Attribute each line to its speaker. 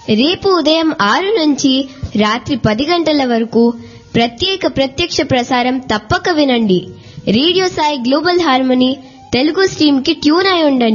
Speaker 1: రేపు ఉదయం 6 నుంచి రాత్రి 10 గంటల వరకు ప్రత్యక్ష ప్రసారం తప్పక వినండి. Radio Sai global harmony Telugu stream కి ట్యూన్ అయి ఉండండి.